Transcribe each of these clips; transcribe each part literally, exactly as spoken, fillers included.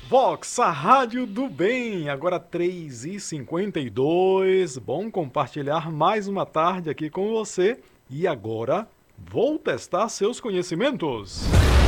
Vox, a rádio do bem, agora três e cinquenta e dois. Bom compartilhar mais uma tarde aqui com você. E agora, vou testar seus conhecimentos.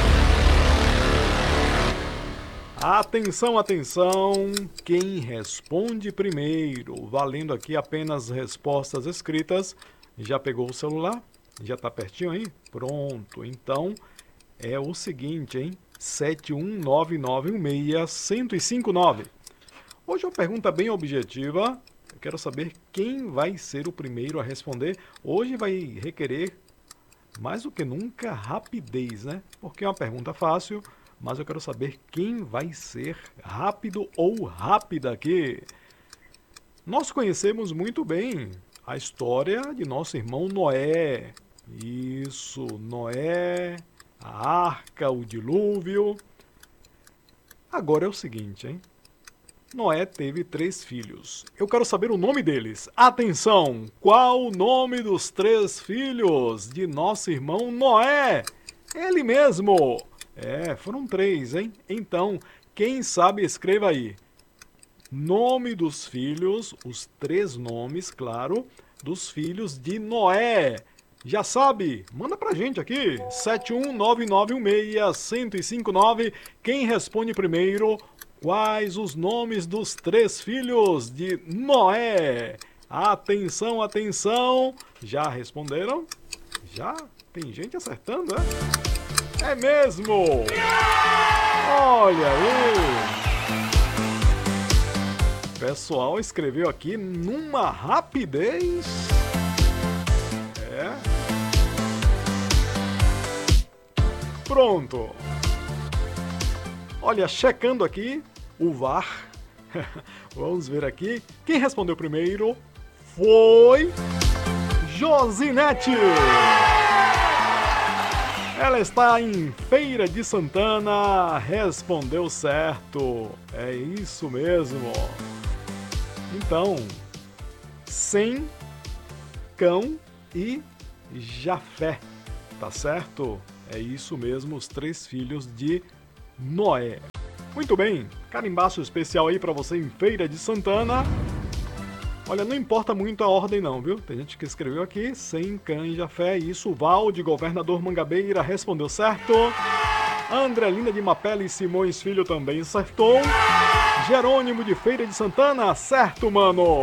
Atenção, atenção, quem responde primeiro, valendo aqui apenas respostas escritas, já pegou o celular? Já tá pertinho aí? Pronto, então é o seguinte, hein? sete um nove nove um seis, um zero cinco nove. Hoje é uma pergunta bem objetiva, eu quero saber quem vai ser o primeiro a responder. Hoje vai requerer, mais do que nunca, rapidez, né? Porque é uma pergunta fácil, mas eu quero saber quem vai ser rápido ou rápida aqui. Nós conhecemos muito bem a história de nosso irmão Noé. Isso, Noé, a arca, o dilúvio. Agora é o seguinte, hein? Noé teve três filhos. Eu quero saber o nome deles. Atenção! Qual o nome dos três filhos de nosso irmão Noé? Ele mesmo! É, foram três, hein? Então, quem sabe, escreva aí. Nome dos filhos, os três nomes, claro, dos filhos de Noé. Já sabe? Manda pra gente aqui. sete um nove nove um seis, um zero cinco nove. Quem responde primeiro? Quais os nomes dos três filhos de Noé? Atenção, atenção. Já responderam? Já? Tem gente acertando, é? É mesmo! Olha aí! O pessoal escreveu aqui numa rapidez. É. Pronto. Olha, checando aqui o V A R. Vamos ver aqui. Quem respondeu primeiro foi Josinete. Ela está em Feira de Santana, respondeu certo, é isso mesmo. Então, Sem, Cão e Jafé, tá certo? É isso mesmo, os três filhos de Noé. Muito bem, carimbaço especial aí pra você em Feira de Santana. Olha, não importa muito a ordem não, viu? Tem gente que escreveu aqui, Sem, Cã e Jafé. Isso, Val, de Governador Mangabeira, respondeu certo. Andrelina de Mapele e Simões Filho também acertou. Jerônimo de Feira de Santana, certo, mano.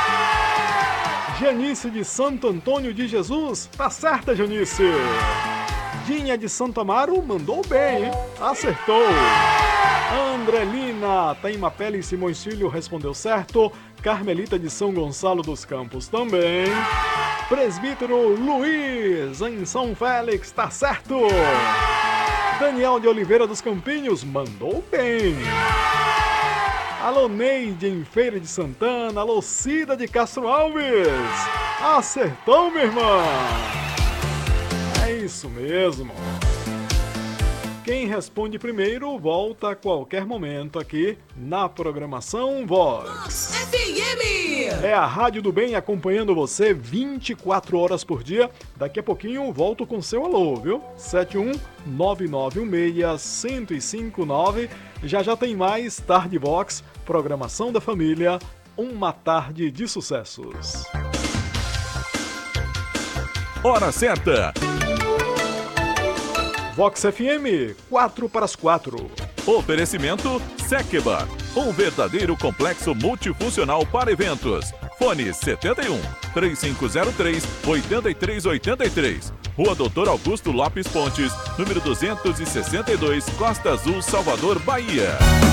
Janice de Santo Antônio de Jesus, tá certa, Janice. Dinha de Santo Amaro, mandou bem, hein? Acertou. Andrelina, tá em Mapele e Simões Filho, respondeu certo. Carmelita de São Gonçalo dos Campos também. Presbítero Luiz, em São Félix, tá certo. Daniel de Oliveira dos Campinhos, mandou bem. Alô Neide, em Feira de Santana. Alô Cida de Castro Alves, acertou, minha irmã. É isso mesmo. Quem responde primeiro volta a qualquer momento aqui na programação Vox F M. É a Rádio do Bem acompanhando você vinte e quatro horas por dia. Daqui a pouquinho eu volto com seu alô, viu? sete um nove nove um seis, um zero cinco nove. Já já tem mais Tarde Vox, programação da família, uma tarde de sucessos. Hora certa. Vox F M, quatro para as quatro. Oferecimento Sekba, um verdadeiro complexo multifuncional para eventos. Fone setenta e um, três cinco zero três, oito três oito três. Rua Doutor Augusto Lopes Pontes, número duzentos e sessenta e dois, Costa Azul, Salvador, Bahia.